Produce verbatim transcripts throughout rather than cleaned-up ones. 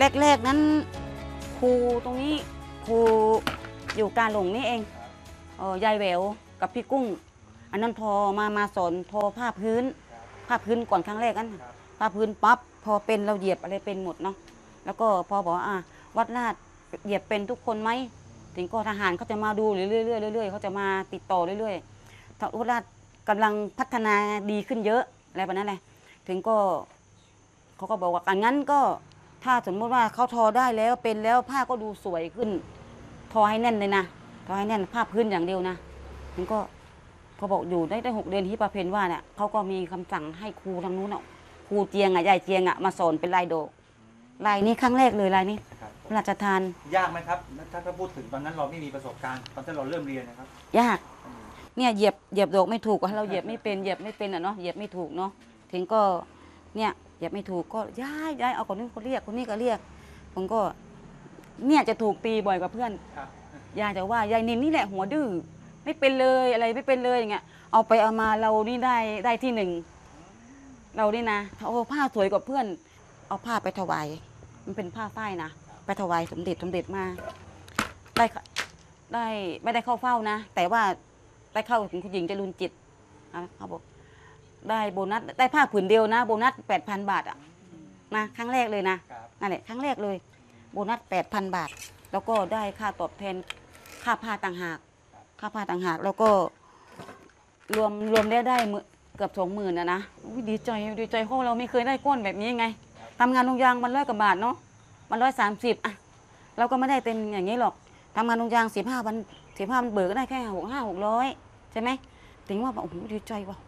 แรกๆนั้นครูตรงนี้ครูอยู่การหลงนี่เองเออยายแหววกับพี่กุ้งอันนั้นพอมามาสอนทอผ้าพื้นผ้าพื้นก่อนครั้งแรกนั้นผ้าพื้นปั๊บพอเป็นเราเหยียบอะไรเป็นหมดเนาะแล้วก็พอบอกอ่ะวัดลาดเหยียบเป็นทุกคนไหมถึงก็ทหารเขาจะมาดูเรื่อยๆเรื่อยๆเขาจะมาติดต่อเรื่อยๆวัดลาดกำลังพัฒนาดีขึ้นเยอะอะไรแบบนั้นเลยถึงก็เขาก็บอกว่างั้นก็ถ้าสมมติว่าเขาทอได้แล้วเป็นแล้วผ้าก็ดูสวยขึ้นทอให้แน่นเลยนะทอให้แน่นผ้าพื้นอย่างเดียวนะถึงก็เขาบอกอยู่ได้ได้หกเดือนที่ประเพณว่าเนี่ยเขาก็มีคำสั่งให้ครูทางนู้นอ่ะครูเจียงอ่ะยายเจียงอ่ะมาสอนเป็นลายโดกลายนี้ครั้งแรกเลยลายนี้พระราชทานยากไหมครับถ้าถ้าพูดถึงตอนนั้นเราไม่มีประสบการณ์ตอนที่เราเริ่มเรียนนะครับยากเนี่ยเหยียบเหยียบโดกไม่ถูกเราเหยียบไม่เป็นเหยียบไม่เป็นอ่ะเนาะเหยียบไม่ถูกเนาะถึงก็เนี่ยเหยียบไม่ถูกก็ย้ายย้ายเอาคนนู้นคนเรียกคนนี้ก็เรียกผมก็เนี่ยจะถูกตีบ่อยกว่าเพื่อนยายจะว่ายายนินนี่แหละหัวดื้อไม่เป็นเลยอะไรไม่เป็นเลยอย่างเงี้ยเอาไปเอามาเรานี่ได้ได้ที่หนึ่งเรานี่นะโอ้ผ้าสวยกว่าเพื่อนเอาผ้าไปถวายมันเป็นผ้าฝ้ายนะไปถวายสมเด็จสมเด็จมาได้ได้ไม่ได้เข้าเฝ้านะแต่ว่าได้เข้าถึงคุณหญิงจรุนจิตเขาบอกได้โบนัสได้ผ้าผืนเดียวนะโบนัสแปดพันบาทอ่ะนะครั้งแรกเลยนะนั่นแหละครั้งแรกเลยโบนัสแปดพันบาทแล้วก็ได้ค่าตอบแทนค่าผ้าต่างหากค่าผ้าต่างหากแล้วก็รวมรวมได้ได้เกือบสองหมื่นนะนะดีใจดีใจเพราะเราไม่เคยได้ก้นแบบนี้ไงทำงานโรงยางมันร้อยกว่าบาทเนาะมันร้อยสามสิบอ่ะเราก็ไม่ได้เต็มอย่างนี้หรอกทำงานโรงยางสิบห้าวันสิบห้ามันเบิกก็ได้แค่หกห้าหกร้อยใช่ไหมถึงว่าโอ้โหดีใจว่ะ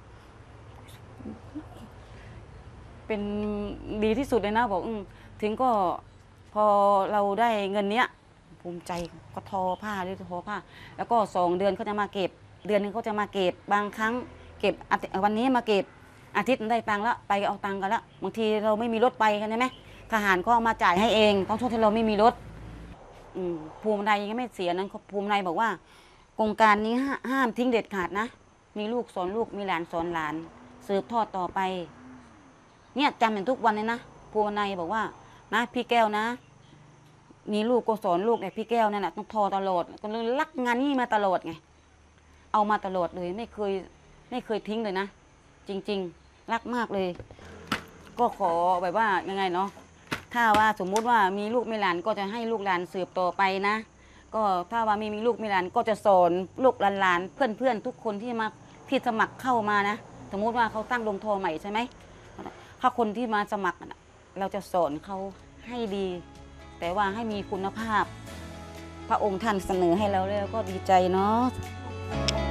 เป็นดีที่สุดเลยนะบอกถึงก็พอเราได้เงินเนี้ยภูมิใจก็ทอผ้าหรือทอผ้าแล้วก็สองเดือนเขาจะมาเก็บเดือนนึงเขาจะมาเก็บบางครั้งเก็บวันนี้มาเก็บอาทิตย์ได้ตังค์แล้วไปเอาตังค์กันแล้วบางทีเราไม่มีรถไปกันใช่ไหมทหารก็เอามาจ่ายให้เองตอนช่วงที่เราไม่มีรถภูมิใจยังไม่เสียนั้นภูมิใจบอกว่าโครงการนี้ห้ามทิ้งเด็ดขาดนะมีลูกสอนลูกมีหลานสอนหลานสืบทอดต่อไปเนี่ยจำเป็นทุกวันเลยนะภูมิใจบอกว่านะพี่แก้วนะมีลูกก็สอนลูกเนี่ยพี่แก้วนั่นแหละต้องทอตลอดก็เลยรักงานนี้มาตลอดไงเอามาตลอดเลยไม่เคยไม่เคยทิ้งเลยนะจริงๆรักมากเลยก็ขอแบบว่ายังไงเนาะถ้าว่าสมมุติว่ามีลูกมีหลานก็จะให้ลูกหลานสืบต่อไปนะก็ถ้าว่ามีมีลูกมีหลานก็จะสอนลูกหลานเพื่อนๆทุกคนที่มาที่สมัครเข้ามานะสมมุติว่าเขาตั้งโรงทอใหม่ใช่ไหมถ้าคนที่มาสมัครเราจะสอนเขาให้ดีแต่ว่าให้มีคุณภาพพระองค์ท่านเสนอให้เราแล้วก็ดีใจเนาะ